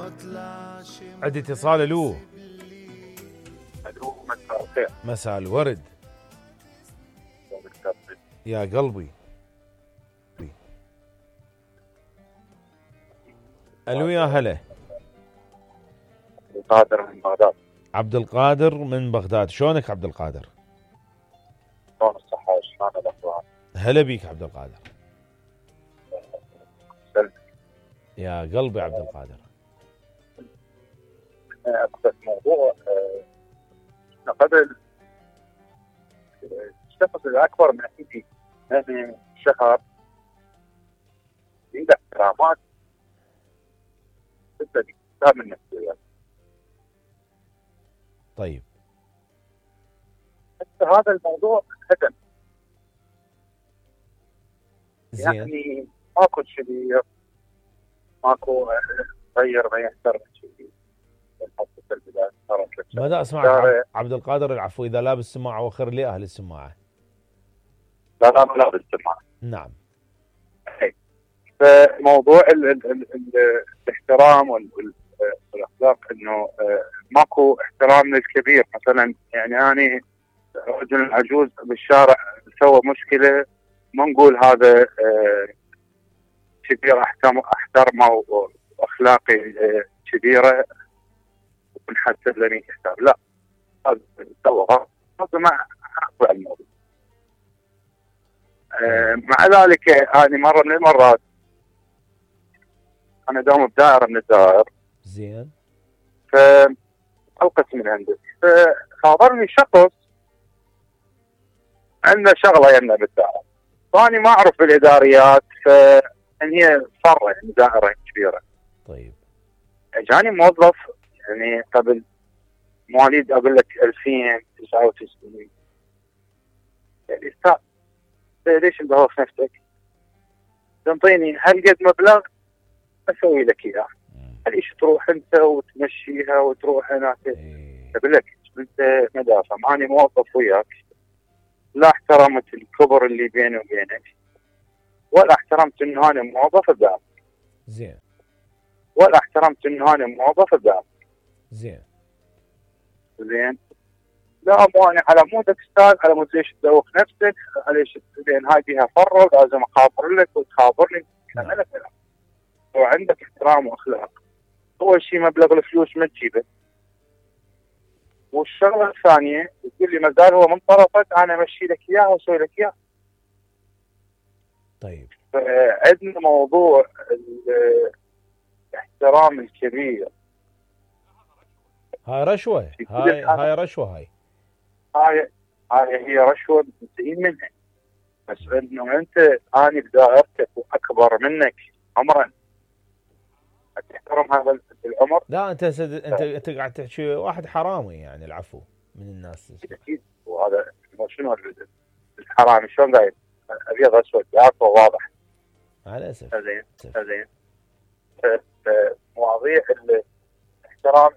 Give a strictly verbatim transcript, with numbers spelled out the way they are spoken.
عندي اتصال. الو الو، مساء الخير. مساء الورد يا قلبي. الو يا هلا. القادر من بغداد. عبد القادر من بغداد، شلونك عبد القادر؟ شلون الصحة وشلون الأخبار؟ هلا بيك عبد القادر. سلم. يا قلبي عبد القادر. أقصد موضوع أه قبل الشخص الأكبر من عندي يعني شهر عنده احترامات تبتدي من نفسه. طيب بس هذا الموضوع هدم. زين. يعني ماكو شيء، ماكو غير ما يحترم شيء. ماذا اسمعك عبد القادر؟ العفو، اذا لابس سماعه وخر لي اهل السماعه. لا لا لا بالسماعه. نعم. فموضوع ال ال ال ال الاحترام والاخلاق انه ماكو احترام للكبير. مثلا يعني انا رجل عجوز بالشارع سوى مشكله، ما نقول هذا كبير احترمه واخلاقي كبيره ونحسب لني حساب. لا، هذا سوى هذا ما اقبل الموضوع. مع ذلك انا مره من المرات انا داوم بدائره من الدوائر. زين. فالقسم من عندك، فخابرني شخص عنده شغله يمنا بالدائره، فاني ما اعرف بالاداريات، فان هي فره يعني دائره كبيره. طيب. اجاني موظف يعني قبل مواليد اقول لك ألفين وتسعة وتسعين. يعني استاذ ليش مدهوخ نفسك؟ تنطيني هالقد مبلغ اسوي لك اياه. ليش تروح انت وتمشيها وتروح هناك؟ اقول لك انت مدافع، ماني موظف وياك، لا احترمت الكبر اللي بيني وبينك، ولا احترمت انه انا موظف بدالك. زين. ولا احترمت انه انا موظف بدالك. زين. زين. لا مو انا على مودك استاذ، على مود ليش تدوخ نفسك، ليش زين هاي فيها فره لازم اخابر لك وتخابرني. نعم. انا كلام وعندك احترام واخلاق. اول شيء مبلغ الفلوس ما تجيبه، والشغله الثانيه تقول لي ما زال هو من طرفك انا امشي لك اياه واسوي لك اياه. طيب. عندنا موضوع الاحترام الكبير. هاي رشوه، هاي هاي رشوه، هاي هاي هاي هي رشوه مستحيل منها. بس انه انت اني بدائرتك واكبر منك عمرا تحترم هذا العمر. لا انت سد... انت انت قاعد تحكي واحد حرامي يعني. العفو من الناس. اكيد. وهذا شنو الحرامي شلون قايل ابيض اسود عارفه واضح. مع الاسف. زين زين. مواضيع الاحترام